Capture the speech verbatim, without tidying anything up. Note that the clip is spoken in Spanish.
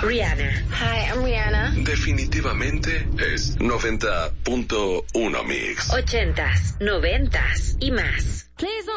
Rihanna. Hi, I'm Rihanna. Definitivamente es noventa punto uno Mix. Ochentas, noventas y más.